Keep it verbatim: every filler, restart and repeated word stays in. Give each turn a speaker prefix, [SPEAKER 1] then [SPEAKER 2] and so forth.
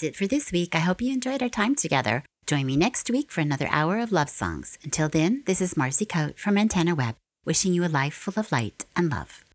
[SPEAKER 1] That's it for this week. I hope you enjoyed our time together. Join me next week for another hour of love songs. Until then, this is Marcy Coate from Antenna Web, wishing you a life full of light and love.